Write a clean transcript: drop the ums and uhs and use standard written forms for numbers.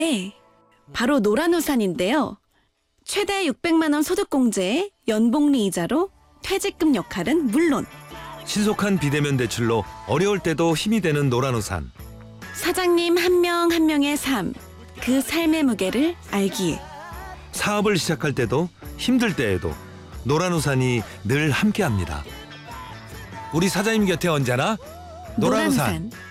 네, 바로 노란우산인데요. 최대 600만 원 소득공제에 연복리 이자로 퇴직금 역할은 물론 신속한 비대면 대출로 어려울 때도 힘이 되는 노란우산. 사장님 한 명 한 명의 삶, 그 삶의 무게를 알기에 사업을 시작할 때도 힘들 때에도 노란우산이 늘 함께합니다. 우리 사장님 곁에 언제나 노란우산.